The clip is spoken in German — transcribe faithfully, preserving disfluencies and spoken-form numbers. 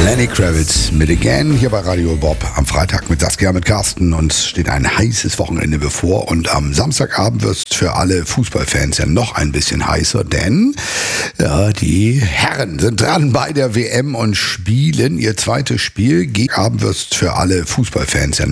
Lenny Kravitz mit Again hier bei Radio Bob am Freitag mit Saskia, mit Carsten, und es steht ein heißes Wochenende bevor und am Samstagabend wird es für alle Fußballfans ja noch ein bisschen heißer, denn ja, die Herren sind dran bei der W M und spielen ihr zweites Spiel. Gegen Abend wird es für alle Fußballfans ja